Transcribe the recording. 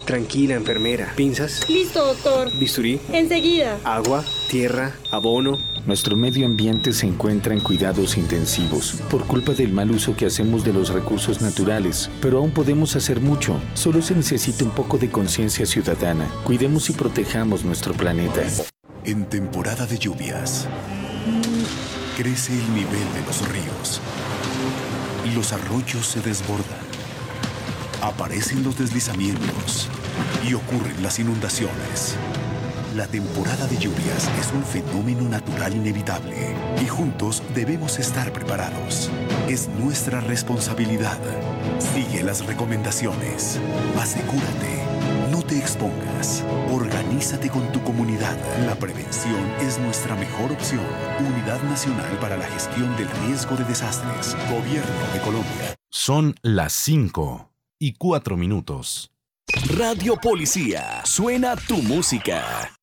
Tranquila, enfermera. ¿Pinzas? Listo, doctor. ¿Bisturí? Enseguida. Agua, tierra, abono. Nuestro medio ambiente se encuentra en cuidados intensivos por culpa del mal uso que hacemos de los recursos naturales, pero aún podemos hacer mucho. Solo se necesita un poco de conciencia ciudadana. Cuidemos y protejamos nuestro planeta. En temporada de lluvias, crece el nivel de los ríos. Los arroyos se desbordan. Aparecen los deslizamientos y ocurren las inundaciones. La temporada de lluvias es un fenómeno natural inevitable y juntos debemos estar preparados. Es nuestra responsabilidad. Sigue las recomendaciones. Asegúrate. No te expongas. Organízate con tu comunidad. La prevención es nuestra mejor opción. Unidad Nacional para la Gestión del Riesgo de Desastres. Gobierno de Colombia. Son las 5:04. Radio Policía. Suena tu música.